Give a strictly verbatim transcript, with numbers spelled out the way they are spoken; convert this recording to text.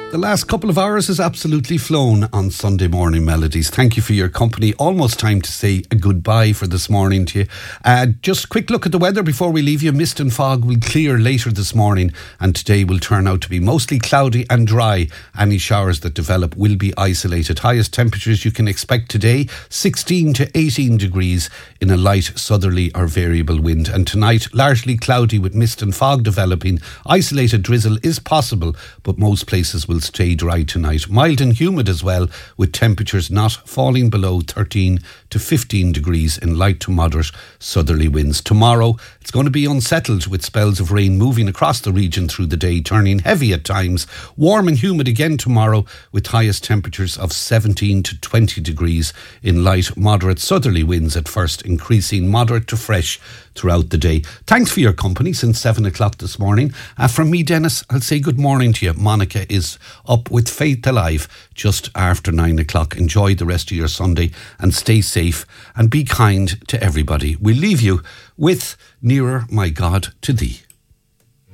The last couple of hours has absolutely flown on Sunday Morning Melodies. Thank you for your company. Almost time to say a goodbye for this morning to you. Uh, just a quick look at the weather before we leave you. Mist and fog will clear later this morning, and today will turn out to be mostly cloudy and dry. Any showers that develop will be isolated. Highest temperatures you can expect today, sixteen to eighteen degrees in a light southerly or variable wind. And tonight, largely cloudy with mist and fog developing. Isolated drizzle is possible, but most places will stay dry tonight. Mild and humid as well, with temperatures not falling below thirteen to fifteen degrees in light to moderate southerly winds. Tomorrow, it's going to be unsettled with spells of rain moving across the region through the day, turning heavy at times. Warm and humid again tomorrow, with highest temperatures of seventeen to twenty degrees in light, moderate southerly winds at first, increasing moderate to fresh throughout the day. Thanks for your company since seven o'clock this morning. Uh, from me, Dennis, I'll say good morning to you. Monica is up with Faith Alive just after nine o'clock. Enjoy the rest of your Sunday and stay safe and be kind to everybody. We'll leave you with Nearer, My God, to Thee.